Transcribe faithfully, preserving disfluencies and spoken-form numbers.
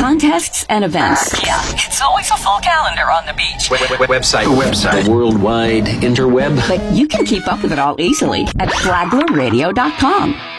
contests, and events. Yeah, it's always a full calendar on the beach. Website. Website. The worldwide interweb. But you can keep up with it all easily at flagler radio dot com.